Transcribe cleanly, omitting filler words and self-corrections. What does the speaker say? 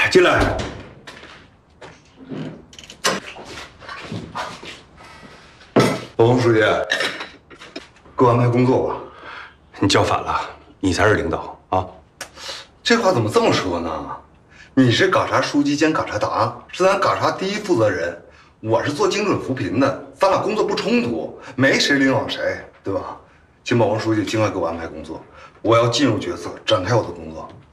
进来。王书记，给我安排工作吧。 你叫反了，你才是领导啊！ 这话怎么这么说呢？你是嘎查书记兼嘎查达，是咱嘎查第一负责人，我是做精准扶贫的，咱俩工作不冲突，没谁领导谁，对吧？请把王书记尽快给我安排工作，我要进入角色，展开我的工作。